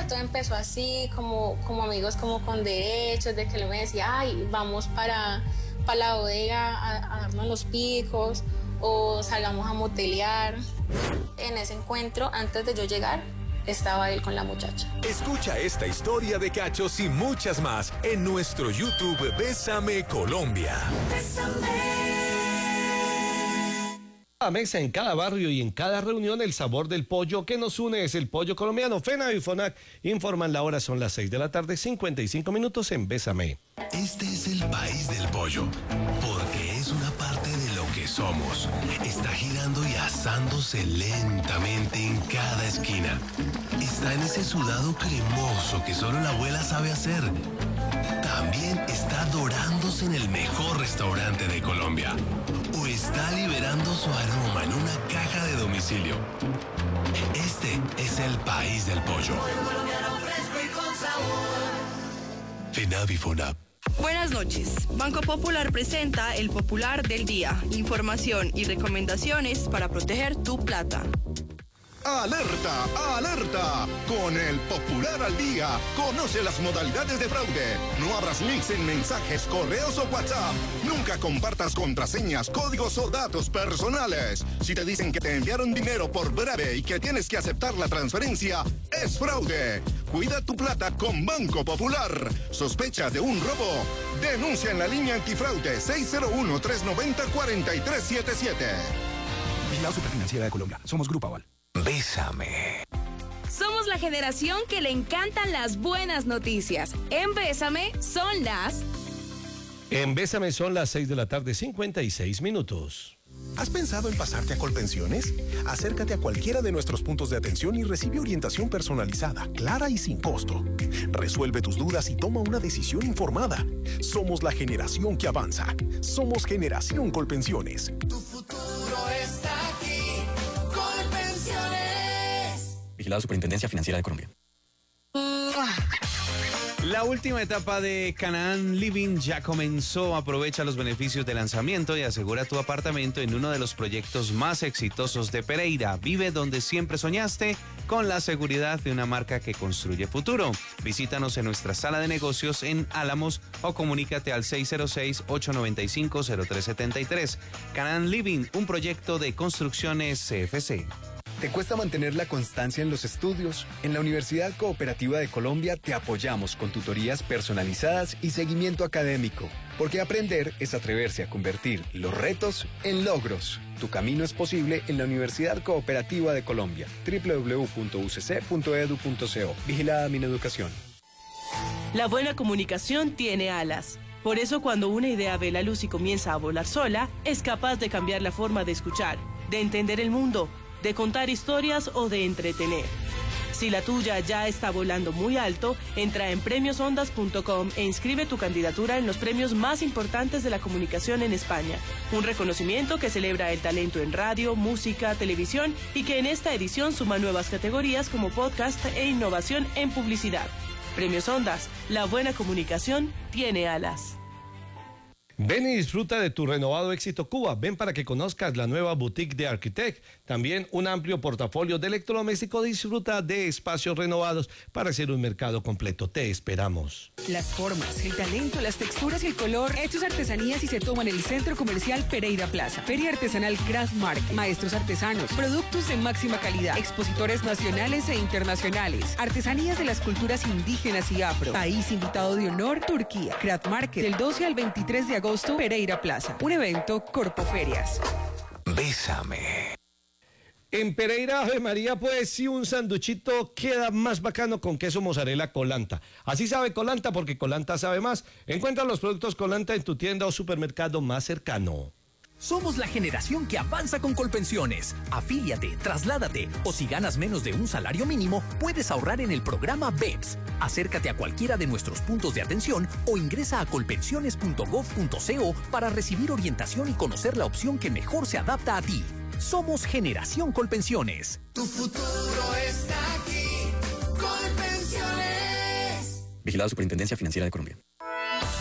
todo empezó así, como amigos como con derechos, de que él me decía, ay, vamos para la bodega a darnos los picos o salgamos a motelear. En ese encuentro, antes de yo llegar, estaba él con la muchacha. Escucha esta historia de cachos y muchas más en nuestro YouTube Bésame Colombia. Cada mesa, en cada barrio y en cada reunión, el sabor del pollo que nos une es el pollo colombiano. FENA y FONAC informan la hora, son las 6 de la tarde, 55 minutos en Bésame. Este es el país del pollo, porque es una parte de lo que somos. Está girando y asándose lentamente en cada esquina. Está en ese sudado cremoso que solo la abuela sabe hacer. También está dorándose en el mejor restaurante de Colombia. O está liberando su aroma en una caja de domicilio. Este es el país del pollo. FENAV y FONAP. Buenas noches. Banco Popular presenta el Popular del Día. Información y recomendaciones para proteger tu plata. ¡Alerta! ¡Alerta! Con el Popular al Día, conoce las modalidades de fraude. No abras links en mensajes, correos o WhatsApp. Nunca compartas contraseñas, códigos o datos personales. Si te dicen que te enviaron dinero por breve y que tienes que aceptar la transferencia, es fraude. Cuida tu plata con Banco Popular. ¿Sospecha de un robo? Denuncia en la línea antifraude 601-390-4377. Vigilado Superfinanciera de Colombia. Somos Grupo Aval. Bésame. Somos la generación que le encantan las buenas noticias. En Bésame son las... En Bésame son las 6 de la tarde, 56 minutos. ¿Has pensado en pasarte a Colpensiones? Acércate a cualquiera de nuestros puntos de atención y recibe orientación personalizada, clara y sin costo. Resuelve tus dudas y toma una decisión informada. Somos la generación que avanza. Somos Generación Colpensiones. Tu futuro está aquí. Colpensiones. Vigilado Superintendencia Financiera de Colombia. La última etapa de Canaan Living ya comenzó. Aprovecha los beneficios de lanzamiento y asegura tu apartamento en uno de los proyectos más exitosos de Pereira. Vive donde siempre soñaste, con la seguridad de una marca que construye futuro. Visítanos en nuestra sala de negocios en Álamos o comunícate al 606-895-0373. Canaan Living, un proyecto de construcciones CFC. ¿Te cuesta mantener la constancia en los estudios? En la Universidad Cooperativa de Colombia te apoyamos con tutorías personalizadas y seguimiento académico. Porque aprender es atreverse a convertir los retos en logros. Tu camino es posible en la Universidad Cooperativa de Colombia. www.ucc.edu.co. Vigilada Mineducación. La buena comunicación tiene alas. Por eso, cuando una idea ve la luz y comienza a volar sola, es capaz de cambiar la forma de escuchar, de entender el mundo, de contar historias o de entretener. Si la tuya ya está volando muy alto, entra en premiosondas.com e inscribe tu candidatura en los premios más importantes de la comunicación en España. Un reconocimiento que celebra el talento en radio, música, televisión y que en esta edición suma nuevas categorías como podcast e innovación en publicidad. Premios Ondas, la buena comunicación tiene alas. Ven y disfruta de tu renovado éxito Cuba. Ven para que conozcas la nueva boutique de Architect. También un amplio portafolio de electrodomésticos. Disfruta de espacios renovados para hacer un mercado completo. Te esperamos. Las formas, el talento, las texturas y el color, hechos artesanías y se toman en el Centro Comercial Pereira Plaza. Feria Artesanal Craft Market, maestros artesanos, productos de máxima calidad, expositores nacionales e internacionales, artesanías de las culturas indígenas y afro. País invitado de honor, Turquía. Craft Market, del 12 al 23 de agosto, Pereira Plaza. Un evento Corpoferias. Bésame. En Pereira, Ave María, pues sí, un sanduchito queda más bacano con queso mozzarella Colanta. Así sabe Colanta porque Colanta sabe más. Encuentra los productos Colanta en tu tienda o supermercado más cercano. Somos la generación que avanza con Colpensiones. Afíliate, trasládate o si ganas menos de un salario mínimo, puedes ahorrar en el programa BEPS. Acércate a cualquiera de nuestros puntos de atención o ingresa a colpensiones.gov.co para recibir orientación y conocer la opción que mejor se adapta a ti. Somos Generación Colpensiones. Tu futuro está aquí. Colpensiones. Vigilado Superintendencia Financiera de Colombia.